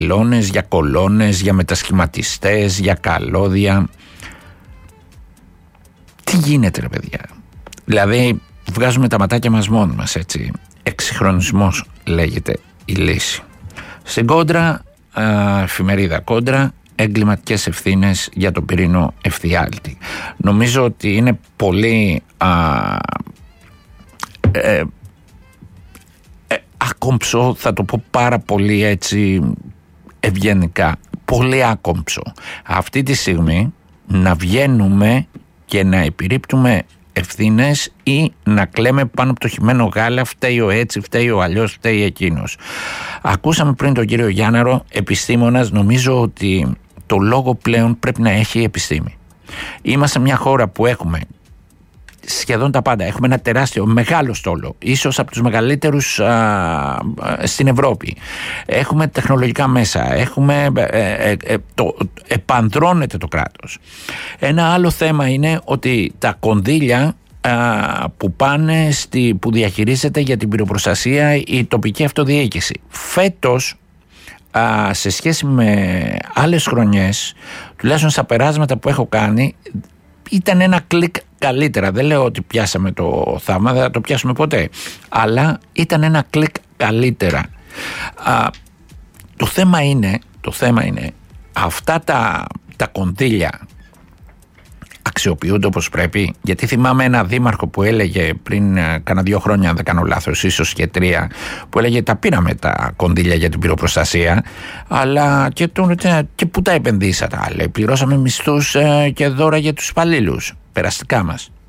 πυλώνες, για κολόνες, για μετασχηματιστές, για καλώδια. Τι γίνεται ρε παιδιά? Δηλαδή βγάζουμε τα ματάκια μας μόνοι μας, έτσι. Εξυγχρονισμός λέγεται η λύση. Στην Κόντρα, εφημερίδα Κόντρα, εγκληματικές ευθύνες για τον πυρήνο Εφιάλτη. Νομίζω ότι είναι πολύ άκομψο, θα το πω πάρα πολύ έτσι ευγενικά, πολύ άκομψο αυτή τη στιγμή να βγαίνουμε και να επιρρύπτουμε ευθύνες ή να κλαίμε πάνω από το χυμένο γάλα, φταίει ο έτσι, φταίει ο αλλιώς, φταίει εκείνος. Ακούσαμε πριν τον κύριο Γιάνναρο, επιστήμονας. Νομίζω ότι το λόγο πλέον πρέπει να έχει η επιστήμη. Είμαστε μια χώρα που έχουμε σχεδόν τα πάντα. Έχουμε ένα τεράστιο, μεγάλο στόλο, ίσως από τους μεγαλύτερους στην Ευρώπη. Έχουμε τεχνολογικά μέσα, επανδρώνεται το κράτος. Ένα άλλο θέμα είναι ότι τα κονδύλια που πάνε που διαχειρίζεται για την πυροπροστασία η τοπική αυτοδιοίκηση. Φέτος, σε σχέση με άλλες χρονιές, τουλάχιστον στα περάσματα που έχω κάνει, ήταν ένα κλικ καλύτερα. Δεν λέω ότι πιάσαμε το θαύμα, δεν θα το πιάσουμε ποτέ, αλλά ήταν ένα κλικ καλύτερα. Το θέμα είναι αυτά τα κονδύλια αξιοποιούνται όπως πρέπει? Γιατί θυμάμαι ένα δήμαρχο που έλεγε πριν κάνα 2 χρόνια, αν δεν κάνω λάθος, ίσως και 3, που έλεγε τα πήραμε τα κονδύλια για την πυροπροστασία, αλλά και πού τα επενδύσατε? Λέει, πληρώσαμε μισθούς και δώρα για τους υπαλλήλους, περαστικά μας.